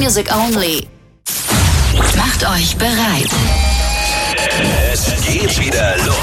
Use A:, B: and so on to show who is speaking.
A: Music only. Macht euch bereit.
B: Es geht wieder los.